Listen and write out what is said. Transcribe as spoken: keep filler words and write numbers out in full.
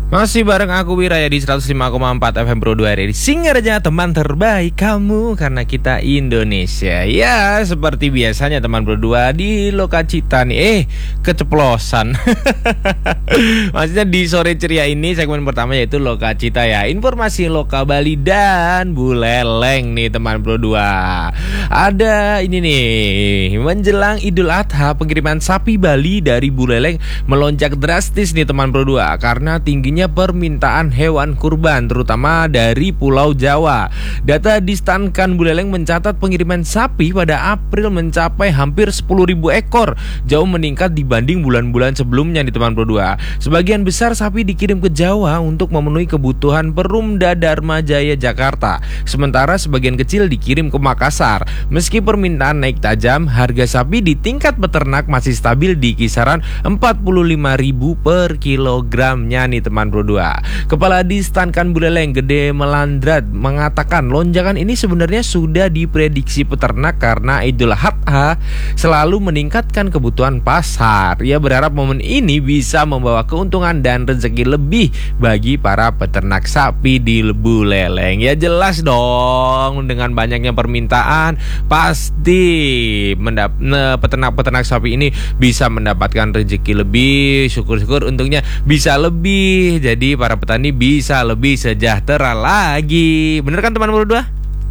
Masih bareng aku Wiraya di seratus lima koma empat F M Pro dua R I Singaraja, teman terbaik kamu karena kita Indonesia. Ya, seperti biasanya teman Pro dua di Lokacita nih. Eh, keceplosan. Maksudnya di sore ceria ini segmen pertama yaitu Lokacita ya. Informasi Loka Bali dan Buleleng nih teman Pro dua. Ada ini nih, menjelang Idul Adha pengiriman sapi Bali dari Buleleng melonjak drastis nih teman Pro dua karena tingginya permintaan hewan kurban terutama dari Pulau Jawa. Data di Stankan Buleleng mencatat pengiriman sapi pada April mencapai hampir sepuluh ribu ekor, jauh meningkat dibanding bulan-bulan sebelumnya di teman Pro dua. Sebagian besar sapi dikirim ke Jawa untuk memenuhi kebutuhan Perumda Dharma Jaya Jakarta, sementara sebagian kecil dikirim ke Makassar. Meski permintaan naik tajam, harga sapi di tingkat peternak masih stabil di kisaran empat puluh lima ribu per kilogramnya nih teman Pro dua. Kepala di Stankan Buleleng Gede Melandrat mengatakan lonjakan ini sebenarnya sudah diprediksi peternak karena Idul Adha selalu meningkatkan kebutuhan pasar. Ia berharap momen ini bisa membawa keuntungan dan rezeki lebih bagi para peternak sapi di Buleleng. Ya jelas dong, dengan banyaknya permintaan pasti peternak-peternak sapi ini bisa mendapatkan rezeki lebih. Syukur-syukur untungnya bisa lebih. Jadi para petani bisa lebih sejahtera lagi. Bener kan teman Pro dua?